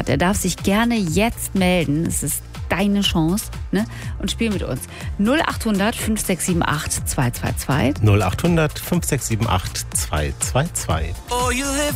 hat, der darf sich gerne jetzt melden. Es ist deine Chance, ne? Und spiel mit uns. 0800 5678 222. 0800 5678 222.